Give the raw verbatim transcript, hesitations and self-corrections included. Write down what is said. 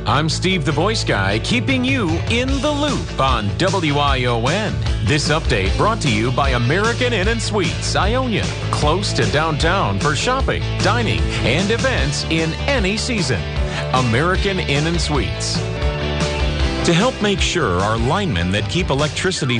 I'm Steve the Voice Guy, keeping you in the loop on W I O N. This update brought to you by American Inn and Suites, Ionia, close to downtown for shopping, dining, and events in any season. American Inn and Suites. To help make sure our linemen that keep electricity